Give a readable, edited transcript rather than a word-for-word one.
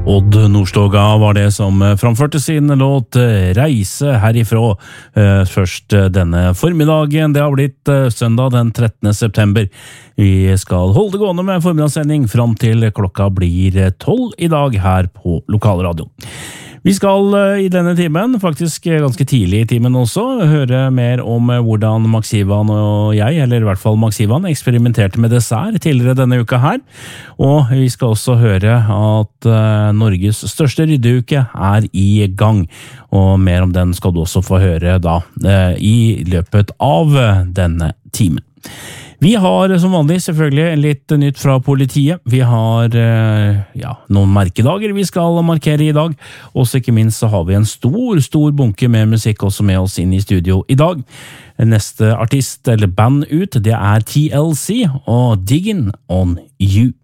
Odd Nordstoga var det som framførte sin låt Reise herifra først denne formiddagen. Det har blitt søndag den 13. september. Vi skal holde det gående med formiddagssending fram til klokka blir 12 i dag her på Lokalradio. Vi skal i denne timen, faktisk ganske tidlig i timen også, høre mer om hvordan Max Ivan og jeg, eller i hvert fall Max Ivan, eksperimenterte med dessert tidligere denne uka her. Og vi skal også høre at Norges største ryddeuke er i gang. Og mer om den skal du også få høre da i løpet av denne timen. Vi har som vanlig selvfølgelig litt nytt fra politiet. Vi har noen merkedager vi skal markere i dag. Også ikke minst så har vi en stor bunke med musikk også med oss inn i studio i dag. Neste artist eller band ut, det er TLC og Diggin' on You.